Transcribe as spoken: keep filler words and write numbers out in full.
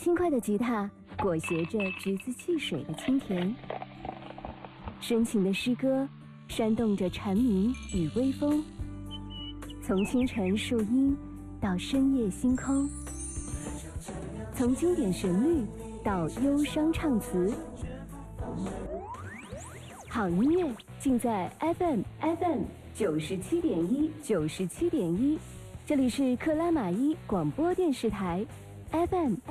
轻快的吉他裹挟着橘子汽水的清甜，深情的诗歌煽动着蝉鸣与微风，从清晨树荫到深夜星空，从经典旋律到忧伤唱词，好音乐尽在 F M F M 九十七点一九十七点一，这里是克拉玛依广播电视台 F M。